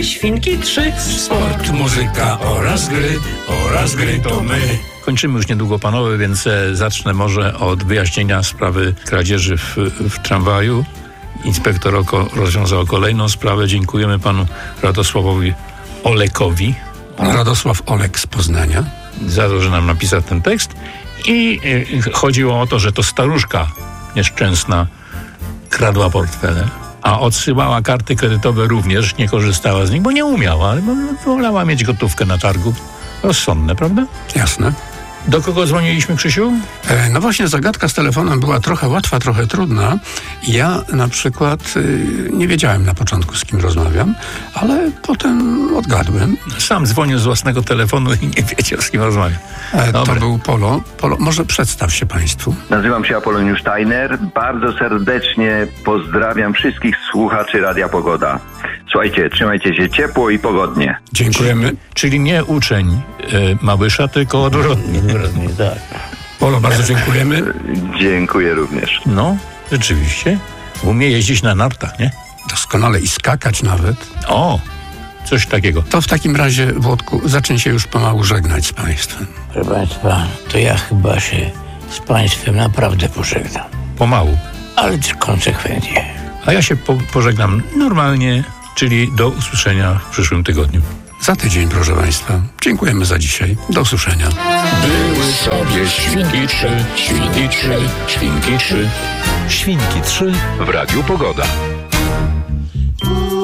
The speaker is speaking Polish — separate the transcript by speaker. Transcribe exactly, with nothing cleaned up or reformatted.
Speaker 1: Świnki trzy.
Speaker 2: Sport, muzyka oraz gry, oraz gry to my.
Speaker 3: Kończymy już niedługo, panowie, więc e, zacznę może od wyjaśnienia sprawy kradzieży w, w tramwaju. Inspektor oko rozwiązał kolejną sprawę. Dziękujemy panu Radosławowi Olekowi.
Speaker 2: Radosław Olek z Poznania.
Speaker 3: Za to, że nam napisał ten tekst. I e, chodziło o to, że to staruszka nieszczęsna kradła portfele, a odsyłała karty kredytowe również, nie korzystała z nich, bo nie umiała, ale wolała mieć gotówkę na targu. Rozsądne, prawda?
Speaker 2: Jasne.
Speaker 3: Do kogo dzwoniliśmy, Krzysiu?
Speaker 2: E, no właśnie, zagadka z telefonem była trochę łatwa, trochę trudna. Ja na przykład y, nie wiedziałem na początku, z kim rozmawiam, ale potem odgadłem.
Speaker 3: Sam dzwonił z własnego telefonu i nie wiedział, z kim rozmawia.
Speaker 2: E, to był Polo. Polo, może przedstaw się państwu.
Speaker 4: Nazywam się Apoloniusz Steiner. Bardzo serdecznie pozdrawiam wszystkich słuchaczy Radia Pogoda. Słuchajcie, trzymajcie się ciepło i pogodnie.
Speaker 2: Dziękujemy.
Speaker 3: Czyli nie uczeń y, Małysza, tylko odwrotnie.
Speaker 1: Odwrotnie, tak.
Speaker 2: Polo, bardzo dziękujemy.
Speaker 4: Dziękuję również.
Speaker 3: No, rzeczywiście. Umie jeździć na nartach, nie?
Speaker 2: Doskonale i skakać nawet.
Speaker 3: O, coś takiego.
Speaker 2: To w takim razie, Włodku, zacznie się już pomału żegnać z państwem.
Speaker 1: Proszę państwa, to ja chyba się z państwem naprawdę pożegnam.
Speaker 3: Pomału.
Speaker 1: Ale konsekwentnie.
Speaker 3: A ja się po, pożegnam normalnie, czyli do usłyszenia w przyszłym tygodniu.
Speaker 2: Za tydzień, proszę państwa. Dziękujemy za dzisiaj. Do usłyszenia.
Speaker 5: Były sobie świnki trzy, świnki trzy, świnki trzy.
Speaker 6: Świnki trzy w Radiu Pogoda.